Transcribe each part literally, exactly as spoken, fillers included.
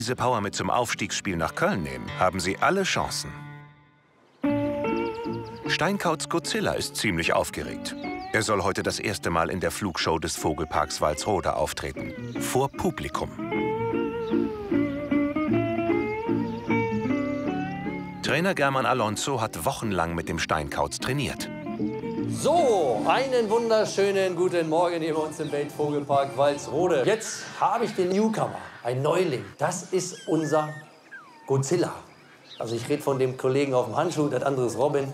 diese Power mit zum Aufstiegsspiel nach Köln nehmen, haben sie alle Chancen. Steinkauts Godzilla ist ziemlich aufgeregt. Er soll heute das erste Mal in der Flugshow des Vogelparks Walsrode auftreten. Vor Publikum. Trainer German Alonso hat wochenlang mit dem Steinkauts trainiert. So, einen wunderschönen guten Morgen hier bei uns im Weltvogelpark Walsrode. Jetzt habe ich den Newcomer, ein Neuling. Das ist unser Godzilla. Also ich rede von dem Kollegen auf dem Handschuh, das andere ist Robin.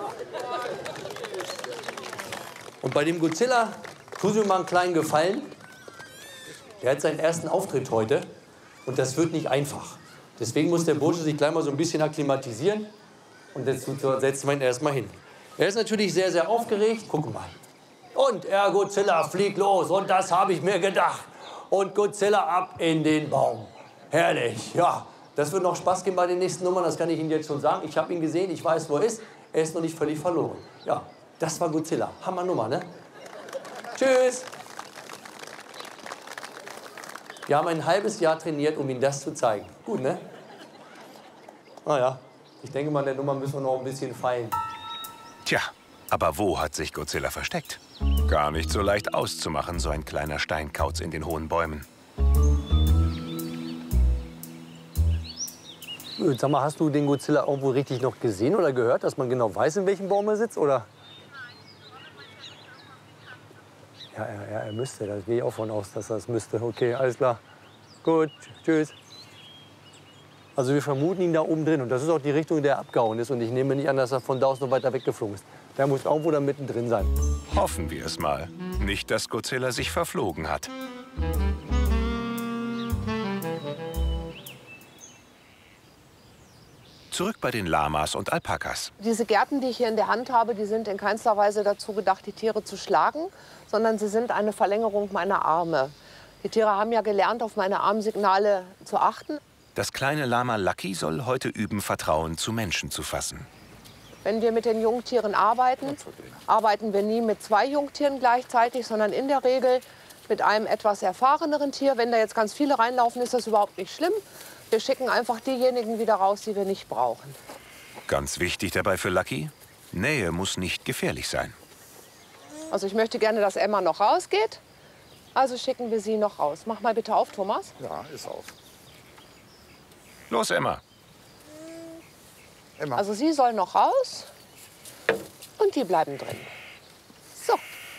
Und bei dem Godzilla tun Sie mir mal einen kleinen Gefallen. Der hat seinen ersten Auftritt heute und das wird nicht einfach. Deswegen muss der Bursche sich gleich mal so ein bisschen akklimatisieren. Und jetzt setzen wir ihn erst mal hin. Er ist natürlich sehr, sehr aufgeregt. Gucken mal. Und er, Godzilla, fliegt los. Und das habe ich mir gedacht. Und Godzilla ab in den Baum. Herrlich. Ja, das wird noch Spaß geben bei den nächsten Nummern. Das kann ich Ihnen jetzt schon sagen. Ich habe ihn gesehen. Ich weiß, wo er ist. Er ist noch nicht völlig verloren. Ja, das war Godzilla. Hammer Nummer, ne? Tschüss. Wir haben ein halbes Jahr trainiert, um Ihnen das zu zeigen. Gut, ne? Naja, ich denke mal, der Nummer müssen wir noch ein bisschen feilen. Tja, aber wo hat sich Godzilla versteckt? Gar nicht so leicht auszumachen, so ein kleiner Steinkauz in den hohen Bäumen. Sag mal, hast du den Godzilla irgendwo richtig noch gesehen oder gehört, dass man genau weiß, in welchem Baum er sitzt, oder? Ja, ja, ja, er müsste. Da gehe ich auch von aus, dass er das müsste. Okay, alles klar. Gut, tschüss. Also wir vermuten ihn da oben drin. Und das ist auch die Richtung, in der er abgehauen ist. Und ich nehme nicht an, dass er von da aus noch weiter weggeflogen ist. Der muss irgendwo da mittendrin sein. Hoffen wir es mal. Nicht, dass Godzilla sich verflogen hat. Zurück bei den Lamas und Alpakas. Diese Gerten, die ich hier in der Hand habe, die sind in keinster Weise dazu gedacht, die Tiere zu schlagen, sondern sie sind eine Verlängerung meiner Arme. Die Tiere haben ja gelernt, auf meine Armsignale zu achten. Das kleine Lama Lucky soll heute üben, Vertrauen zu Menschen zu fassen. Wenn wir mit den Jungtieren arbeiten, arbeiten wir nie mit zwei Jungtieren gleichzeitig, sondern in der Regel mit einem etwas erfahreneren Tier. Wenn da jetzt ganz viele reinlaufen, ist das überhaupt nicht schlimm. Wir schicken einfach diejenigen wieder raus, die wir nicht brauchen. Ganz wichtig dabei für Lucky, Nähe muss nicht gefährlich sein. Also ich möchte gerne, dass Emma noch rausgeht. Also schicken wir sie noch raus. Mach mal bitte auf, Thomas. Ja, ist auf. Los, Emma. Emma. Also sie soll noch raus und die bleiben drin. So.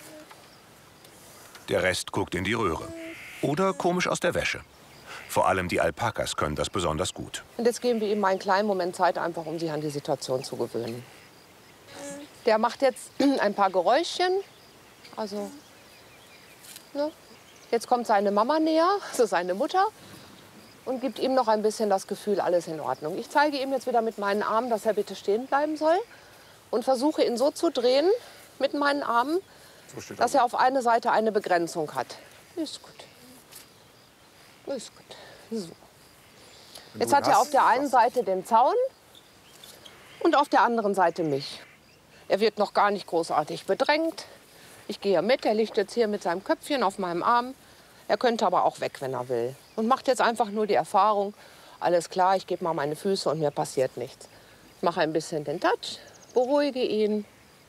Der Rest guckt in die Röhre. Oder komisch aus der Wäsche. Vor allem die Alpakas können das besonders gut. Und jetzt geben wir ihm einen kleinen Moment Zeit, einfach um sich an die Situation zu gewöhnen. Der macht jetzt ein paar Geräuschchen. Also, ne? Jetzt kommt seine Mama näher, also seine Mutter, und gibt ihm noch ein bisschen das Gefühl, alles in Ordnung. Ich zeige ihm jetzt wieder mit meinen Armen, dass er bitte stehen bleiben soll. Und versuche ihn so zu drehen mit meinen Armen, so dass er auf eine Seite eine Begrenzung hat. Ist gut. Ist gut. So. Jetzt hat er auf der einen Seite den Zaun und auf der anderen Seite mich. Er wird noch gar nicht großartig bedrängt. Ich gehe mit, er liegt jetzt hier mit seinem Köpfchen auf meinem Arm. Er könnte aber auch weg, wenn er will. Und macht jetzt einfach nur die Erfahrung, alles klar, ich gebe mal meine Füße und mir passiert nichts. Ich mache ein bisschen den Touch, beruhige ihn.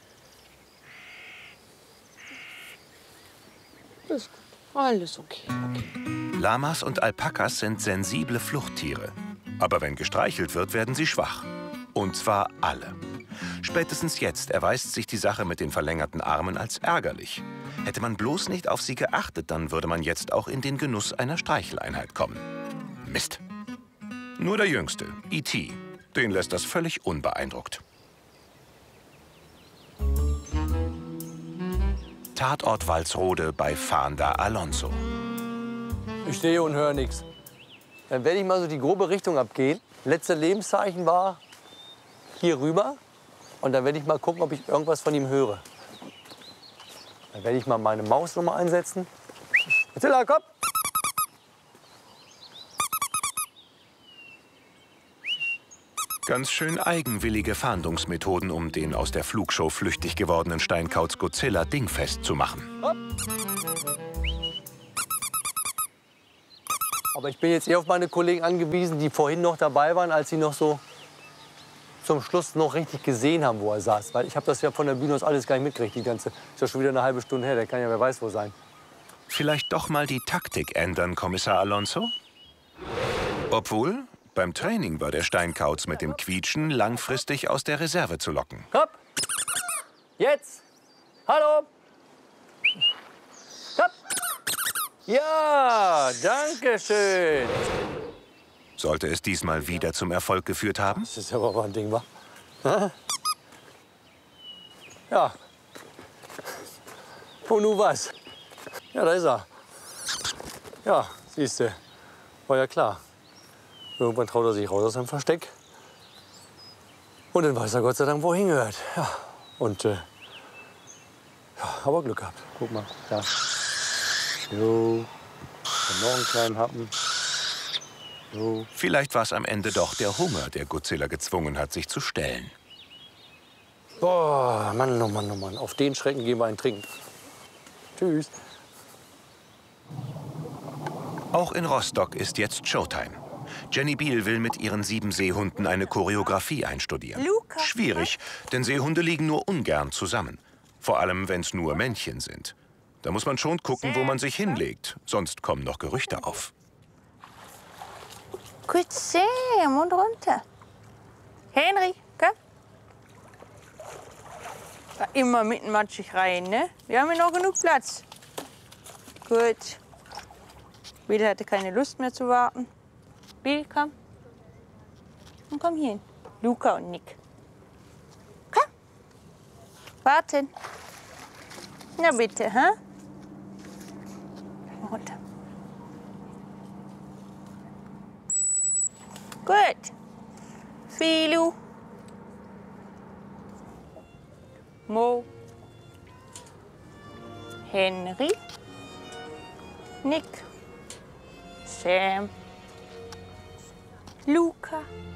Ist gut, alles okay. okay. Lamas und Alpakas sind sensible Fluchttiere. Aber wenn gestreichelt wird, werden sie schwach. Und zwar alle. Spätestens jetzt erweist sich die Sache mit den verlängerten Armen als ärgerlich. Hätte man bloß nicht auf sie geachtet, dann würde man jetzt auch in den Genuss einer Streicheleinheit kommen. Mist. Nur der Jüngste, E T, den lässt das völlig unbeeindruckt. Tatort Walsrode bei Fahnder Alonso. Ich stehe und höre nichts. Dann werde ich mal so die grobe Richtung abgehen. Letzte Lebenszeichen war hier rüber. Und dann werde ich mal gucken, ob ich irgendwas von ihm höre. Dann werde ich mal meine Maus noch mal einsetzen. Godzilla, komm! Ganz schön eigenwillige Fahndungsmethoden, um den aus der Flugshow flüchtig gewordenen Steinkauz Godzilla dingfest zu machen. Hopp. Aber ich bin jetzt eher auf meine Kollegen angewiesen, die vorhin noch dabei waren, als sie noch so zum Schluss noch richtig gesehen haben, wo er saß. Weil ich habe das ja von der Bühne aus alles gar nicht mitgekriegt. Die ganze, ist ja schon wieder eine halbe Stunde her. Der kann ja wer weiß wo sein. Vielleicht doch mal die Taktik ändern, Kommissar Alonso? Obwohl, beim Training war der Steinkauz mit dem Quietschen langfristig aus der Reserve zu locken. Hopp! Jetzt! Hallo! Hopp! Ja, danke schön! Sollte es diesmal wieder zum Erfolg geführt haben? Das ist ja aber ein Ding, wa? Ja. Und nun was? Ja, da ist er. Ja, siehst du. War ja klar. Irgendwann traut er sich raus aus seinem Versteck. Und dann weiß er Gott sei Dank, wo er hingehört. Ja. Und, äh, ja, aber Glück gehabt. Guck mal, da. Jo. Dann noch einen kleinen Happen. Jo. Vielleicht war es am Ende doch der Hunger, der Godzilla gezwungen hat, sich zu stellen. Boah, Mann, oh Mann, oh Mann. Auf den Schrecken gehen wir einen trinken. Tschüss. Auch in Rostock ist jetzt Showtime. Jenny Biel will mit ihren sieben Seehunden eine Choreografie einstudieren. Schwierig, denn Seehunde liegen nur ungern zusammen. Vor allem, wenn es nur Männchen sind. Da muss man schon gucken, wo man sich hinlegt. Sonst kommen noch Gerüchte auf. Gut sehen, Mund runter. Henry, komm. Da immer mitten matschig rein, ne? Wir haben ja noch genug Platz. Gut. Bill hatte keine Lust mehr zu warten. Bill, komm. Und komm hier hin. Luca und Nick. Komm. Warten. Na bitte, hä? Runter. Gut. Filu. Mo. Henry. Nick. Sam. Luca.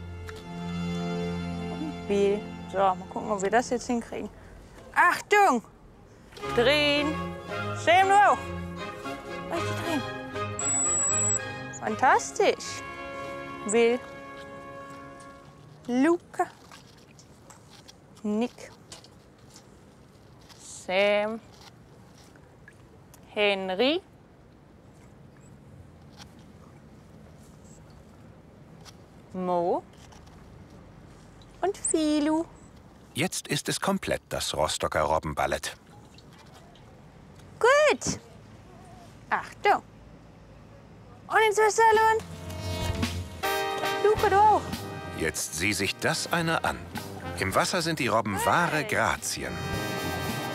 Und Bill. So, mal gucken, ob wir das jetzt hinkriegen. Achtung! Drehen. Sam, du auch. Richtig drehen. Fantastisch. Bill. Luca. Nick. Sam. Henry. Mo. Und Filu. Jetzt ist es komplett, das Rostocker Robbenballett. Gut. Achtung. Und ins Wasserlohn. Luca, du auch. Jetzt sieh sich das einer an. Im Wasser sind die Robben wahre Grazien.